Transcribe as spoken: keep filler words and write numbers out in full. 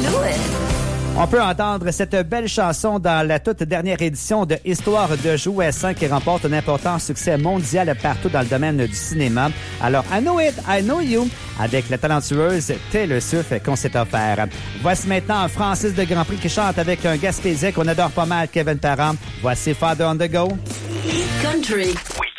knew it. On peut entendre cette belle chanson dans la toute dernière édition de Histoire de jouets cinq qui remporte un important succès mondial partout dans le domaine du cinéma. Alors, I Know It, I Know You, avec la talentueuse Taylor Swift qu'on s'est offert. Voici maintenant Francis de Grand Prix qui chante avec un Gaspésien qu'on adore pas mal, Kevin Parent. Voici Father on the Go. Country. Oui.